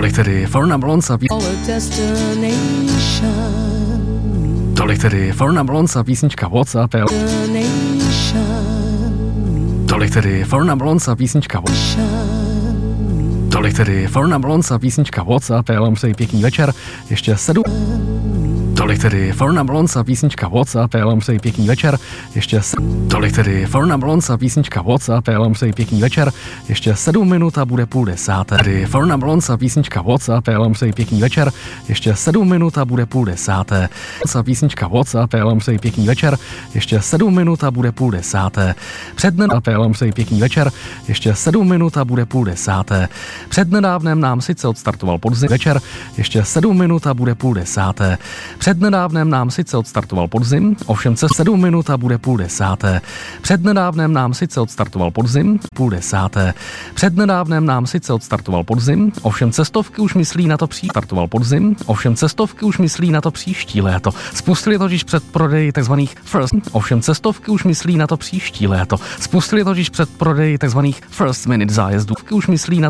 Tolik tedy Forna Blonca. Tolik tedy Forna Blonca, písnička WhatsApp. Tolik tedy Forna Blonca, písnička Tolik tedy Forna Blonca, písnička WhatsApp. Já vám přeji pěkný večer. Ještě 7. Tolik tedy Forna Blonca, písnička WhatsApp. Já vám přeji pěkný večer. Ještě Tolik tedy Forna Blonca, písnička WhatsApp. Já vám přeji pěkný večer. Ještě 7 minut a bude 9:30. Tedy Forna Blonca, písnička WhatsApp. Já vám přeji pěkný večer. Ještě 7 minut a bude 9:30. Písnička WhatsApp. Já vám přeji pěkný večer. Ještě 7 minut a bude 9:30. Já vám přeji pěkný večer. Ještě 7 minut a bude 9:30. Přednedávnem nám sice odstartoval podzim večer. Ještě 7 minut a bude 9:30. Přednedávnem nám sice odstartoval podzim, ovšem 7 minut a bude 9:30. Přednedávnem nám sice odstartoval podzim, 9:30. Přednedávnem nám sice odstartoval podzim, ovšem cestovky už myslí na to startoval podzim, ovšem cestovky už myslí na to příští léto. Spustili totiž předprodej takzvaných first, ovšem cestovky už myslí na to příští léto. Spustili totiž předprodej takzvaných first minute zájezdů, už myslí na